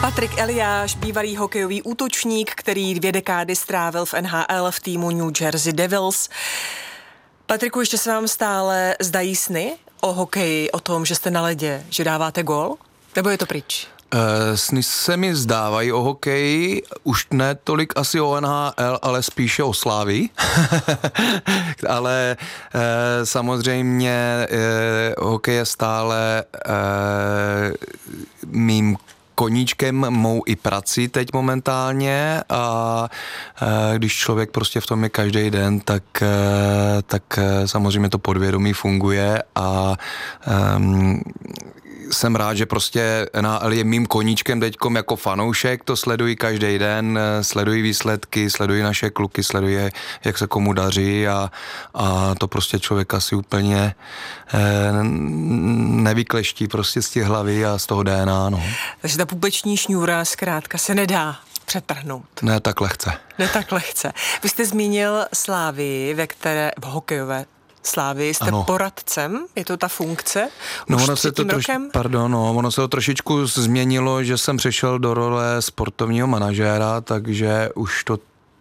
Patrik Eliáš, bývalý hokejový útočník, který 2 dekády strávil v NHL v týmu New Jersey Devils. Patriku, ještě se vám stále zdají sny o hokeji, o tom, že jste na ledě, že dáváte gól? Nebo je to pryč? Sny se mi zdávají o hokeji, už ne tolik asi o NHL, ale spíše o Slávii. Ale samozřejmě hokej je stále mým koníčkem, mou i prací teď momentálně a když člověk prostě v tom je každý den, tak samozřejmě to podvědomí funguje a jsem rád, že prostě NHL je mým koníčkem teďkom jako fanoušek, to sleduji každý den, sleduji výsledky, sleduji naše kluky, sleduji, jak se komu daří a to prostě člověk asi úplně nevykleští prostě z těch hlavy a z toho DNA, no. Takže ta pupeční šňůra zkrátka se nedá přetrhnout. Ne tak lehce. Ne tak lehce. Vy jste zmínil Slávii, v hokejové Slávii jste poradcem, je to ta funkce? No ono se to trošičku změnilo, že jsem přešel do role sportovního manažéra, takže už to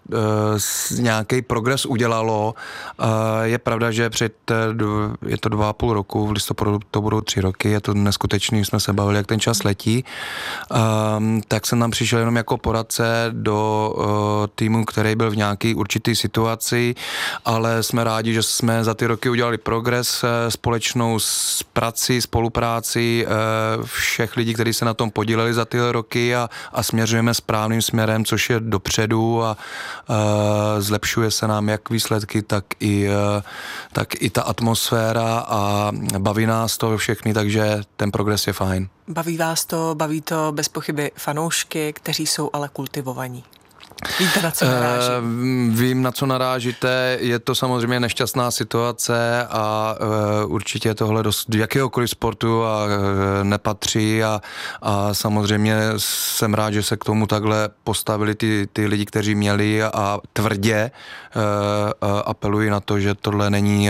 nějaký progres udělalo. Je pravda, že je to 2,5 roku, v listopadu to budou 3 roky, je to neskutečný, jsme se bavili, jak ten čas letí. Tak jsem tam přišel jenom jako poradce do týmu, který byl v nějaký určitý situaci, ale jsme rádi, že jsme za ty roky udělali progres, společnou prací, spolupráci všech lidí, kteří se na tom podíleli za ty roky a směřujeme správným směrem, což je dopředu a zlepšuje se nám jak výsledky, tak i ta atmosféra a baví nás to všechny, takže ten progres je fajn. Baví to bez pochyby fanoušky, kteří jsou ale kultivovaní. Víte, na co narážím? Vím, na co narážíte. Je to samozřejmě nešťastná situace a určitě tohle do jakéhokoliv sportu nepatří a samozřejmě jsem rád, že se k tomu takhle postavili ty lidi, kteří měli a tvrdě apeluji na to, že tohle není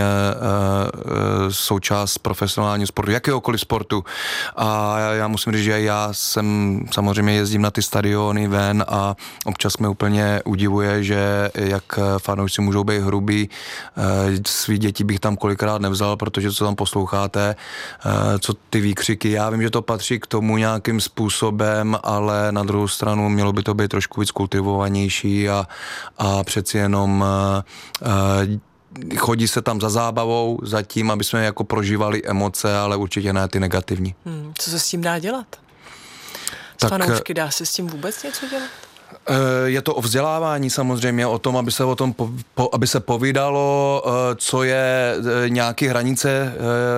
součást profesionálního sportu, jakéhokoliv sportu. A já musím říct, že já samozřejmě jezdím na ty stadiony ven a občas mě úplně udivuje, že jak fanoušci můžou být hrubí. Svý děti bych tam kolikrát nevzal, protože co tam posloucháte, co ty výkřiky. Já vím, že to patří k tomu nějakým způsobem, ale na druhou stranu mělo by to být trošku víc kultivovanější a přeci jenom chodí se tam za zábavou, za tím, aby jsme jako prožívali emoce, ale určitě ne ty negativní. Co se s tím dá dělat? S fanoušky dá se s tím vůbec něco dělat? Je to o vzdělávání samozřejmě, o tom, aby se povídalo, co je nějaké hranice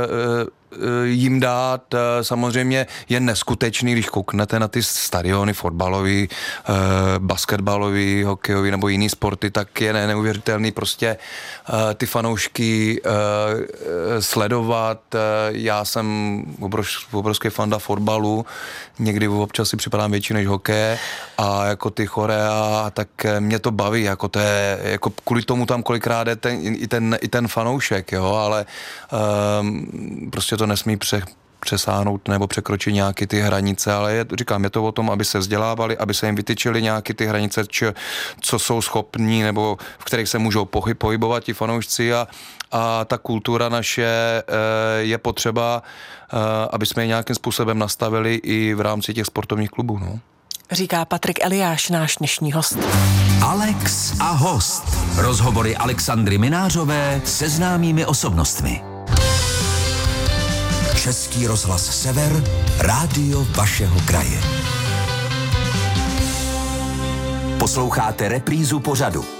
jim dát. Samozřejmě je neskutečný, když kouknete na ty stadiony fotbalový, basketbalový, hokejový nebo jiný sporty, tak je neuvěřitelný prostě ty fanoušky sledovat. Já jsem obrovský fanda fotbalu, někdy občas si připadám větší než hokej a jako ty chorea, tak mě to baví, jako to je, jako kvůli tomu tam kolikrát je i ten fanoušek, jo, ale prostě to nesmí přesáhnout nebo překročit nějaké ty hranice, ale je to o tom, aby se vzdělávali, aby se jim vytyčily nějaké ty hranice, co jsou schopní nebo v kterých se můžou pohybovat ti fanoušci a ta kultura naše je potřeba, aby jsme ji nějakým způsobem nastavili i v rámci těch sportovních klubů. No. Říká Patrik Eliáš, náš dnešní host. Alex a host. Rozhovory Alexandry Minářové se známými osobnostmi. Český rozhlas Sever, rádio vašeho kraje. Posloucháte reprízu pořadu.